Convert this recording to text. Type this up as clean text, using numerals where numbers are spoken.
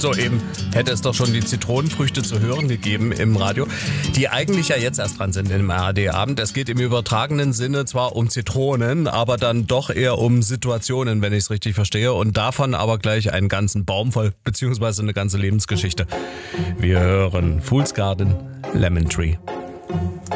Soeben hätte es doch schon die Zitronenfrüchte zu hören gegeben im Radio, die eigentlich ja jetzt erst dran sind im ARD-Abend. Es geht im übertragenen Sinne zwar um Zitronen, aber dann doch eher um Situationen, wenn ich es richtig verstehe. Und davon aber gleich einen ganzen Baum voll, beziehungsweise eine ganze Lebensgeschichte. Wir hören Fool's Garden, Lemon Tree.